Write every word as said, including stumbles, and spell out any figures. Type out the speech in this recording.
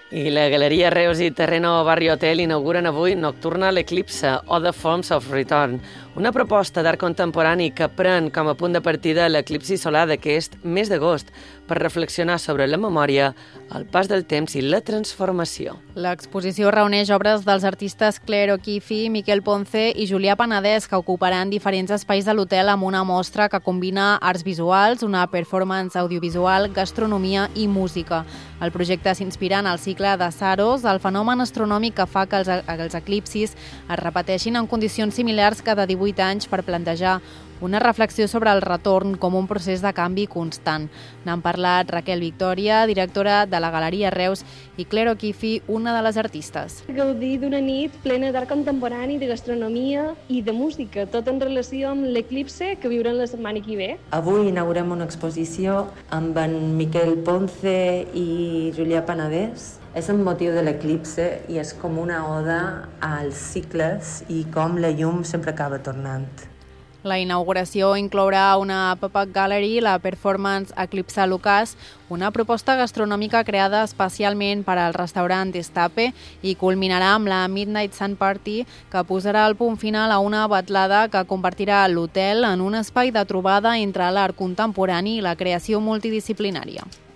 I la Galeria Reus i Terreno Barri Hotel inauguren avui Nocturna l'Eclipse, o The Forms of Return, una proposta d'art contemporani que pren com a punt de partida l'eclipsi solar d'aquest mes d'agost per reflexionar sobre la memòria, el pas del temps i la transformació. L'exposició reuneix obres dels artistes Claire O'Keeffe, Miquel Ponce i Julià Penedès, que ocuparan diferents espais de l'hotel amb una mostra que combina arts visuals, una performance audiovisual, gastronomia i música. El projecte s'inspira en el cicle de Saros, el fenomen astronòmic que fa que els, els eclipsis es repeteixin en condicions similars cada divuit anys per plantejar una reflexió sobre el retorn com un procés de canvi constant. N'han parlat Raquel Victòria, directora de la Galeria Reus, i Claire O'Keeffe, una de les artistes. Gaudir d'una nit plena d'art contemporani, de gastronomia i de música, tot en relació amb l'eclipse que viurem la setmana que ve. Avui inaugurem una exposició amb en Miquel Ponce i Julià Penedès. És el motiu de l'eclipse i és com una oda als cicles i com la llum sempre acaba tornant. La inauguració inclourà una pop-up gallery, la performance Eclipse Lucas, una proposta gastronòmica creada especialment per al restaurant Destape i culminarà amb la Midnight Sun Party, que posarà el punt final a una batlada que convertirà l'hotel en un espai de trobada entre l'art contemporani i la creació multidisciplinària.